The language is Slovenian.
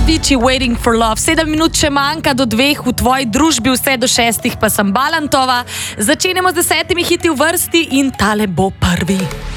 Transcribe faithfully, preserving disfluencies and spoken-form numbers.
Avicii, Waiting for Love. Sedem minut še manjka do dveh, v tvoji družbi vse do šestih pa sem Balantova. Začenjamo z desetimi hiti v vrsti in tale bo prvi.